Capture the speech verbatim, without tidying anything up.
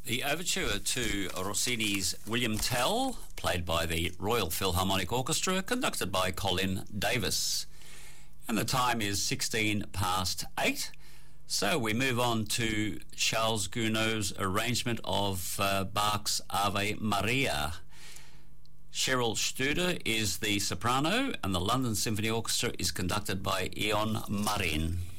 The overture to Rossini's William Tell, played by the Royal Philharmonic Orchestra, conducted by Colin Davis. And the time is sixteen past eight. So we move on to Charles Gounod's arrangement of uh, Bach's Ave Maria. Cheryl Studer is the soprano, and the London Symphony Orchestra is conducted by Ion Marin.